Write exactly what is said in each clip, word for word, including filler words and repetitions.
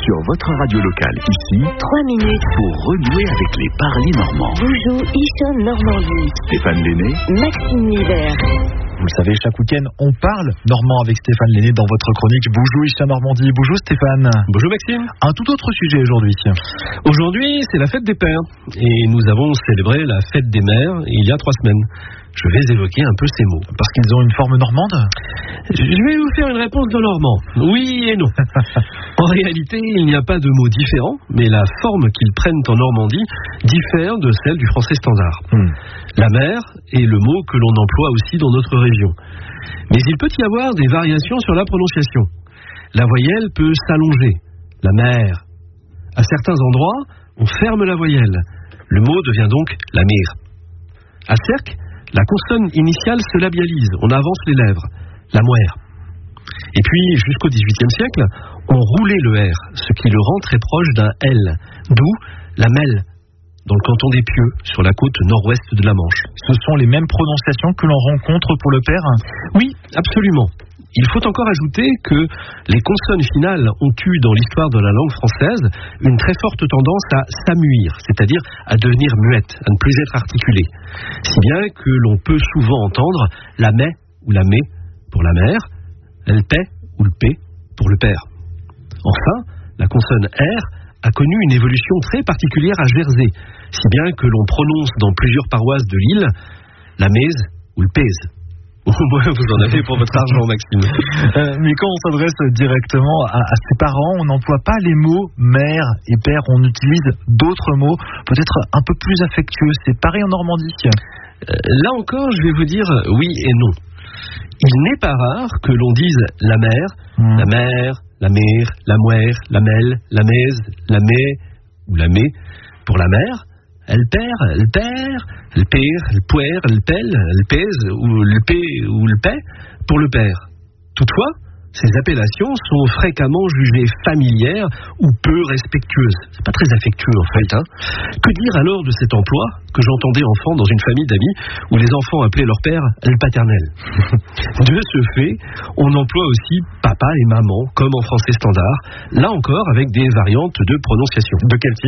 sur votre radio locale ici. Trois minutes pour renouer avec les parlers normands. Bonjour, Hicham Normandie. Stéphane Lenné. Maxime Niver. Vous le savez, chaque week-end, on parle normand avec Stéphane Lenné dans votre chronique. Bonjour Hicham Normandie. Bonjour Stéphane. Bonjour Maxime. Un tout autre sujet aujourd'hui. Aujourd'hui, c'est la fête des pères. Et nous avons célébré la fête des mères il y a trois semaines. Je vais évoquer un peu ces mots. Parce qu'ils ont une forme normande ? Je vais vous faire une réponse de normand. Oui et non. En réalité, il n'y a pas de mots différents, mais la forme qu'ils prennent en Normandie diffère de celle du français standard. Hmm. La mère est le mot que l'on emploie aussi dans notre région. Mais il peut y avoir des variations sur la prononciation. La voyelle peut s'allonger. La mère. À certains endroits, on ferme la voyelle. Le mot devient donc la mère. À Sercq, la consonne initiale se labialise, on avance les lèvres, la moire. Et puis, jusqu'au dix-huitième siècle, on roulait le R, ce qui le rend très proche d'un L, d'où la melle, dans le canton des Pieux, sur la côte nord-ouest de la Manche. Ce sont les mêmes prononciations que l'on rencontre pour le père ? Oui, absolument. Il faut encore ajouter que les consonnes finales ont eu dans l'histoire de la langue française une très forte tendance à s'amuir, c'est-à-dire à devenir muette, à ne plus être articulée. Si bien que l'on peut souvent entendre la mais ou la mais pour la mère, le paix ou le p pour le père. Enfin, la consonne R a connu une évolution très particulière à Jersey, si bien que l'on prononce dans plusieurs paroisses de l'île la mèse ou le pèse. Au moins, vous en avez pour votre argent, Maxime. Euh, mais quand on s'adresse directement à, à ses parents, on n'emploie pas les mots mère et père, on utilise d'autres mots, peut-être un peu plus affectueux. C'est pareil en Normandie. Euh, là encore, je vais vous dire oui et non. Il n'est pas rare que l'on dise la mère, mmh. la mère, la mère, la mouère, la melle, la mèse, la mé ou la mé pour la mère. Elle perd, elle perd, elle père, elle poire, elle pèle, elle pèse, ou le pé, ou le paie, pour le père. Toutefois, ces appellations sont fréquemment jugées familières ou peu respectueuses. C'est pas très affectueux en fait. Hein. Que dire alors de cet emploi que j'entendais enfant dans une famille d'amis où les enfants appelaient leur père le paternel. De ce fait, on emploie aussi papa et maman comme en français standard, là encore avec des variantes de prononciation. De quel type ?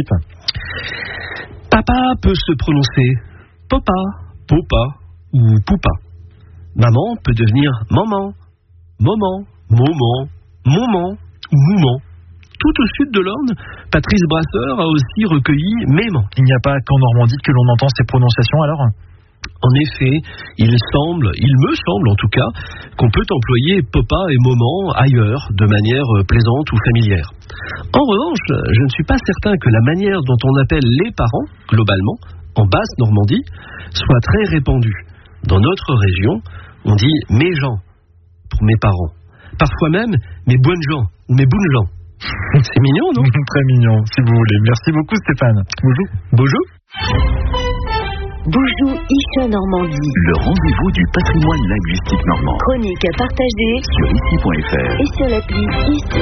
Papa peut se prononcer papa, popa ou poupa. Maman peut devenir maman, moment, moment, moment ou mouman. Tout au sud de l'Orne, Patrice Brasseur a aussi recueilli mément. Il n'y a pas qu'en Normandie que l'on entend ces prononciations alors ? En effet, il semble, il me semble en tout cas, qu'on peut employer papa et moment ailleurs, de manière plaisante ou familière. En revanche, je ne suis pas certain que la manière dont on appelle les parents, globalement, en basse Normandie, soit très répandue. Dans notre région, on dit mes gens pour mes parents. Parfois même mes bonnes gens ou mes bonnes gens. C'est mignon, non ? Très mignon, si vous voulez. Merci beaucoup Stéphane. Bonjour. Bonjour. Bonjour Hicham Normandie. Le rendez-vous du patrimoine linguistique normand. Chronique à partager sur ici point f r et sur l'appli ici.